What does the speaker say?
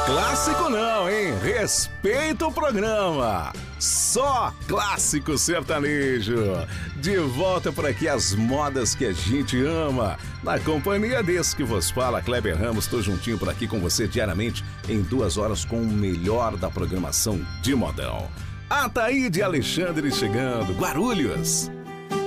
Clássico não, hein? Respeita o programa. Só clássico sertanejo. De volta por aqui as modas que a gente ama. Na companhia desse que vos fala, Kleber Ramos. Tô juntinho por aqui com você diariamente em 2 horas com o melhor da programação de modão. Ataíde Alexandre chegando, Guarulhos.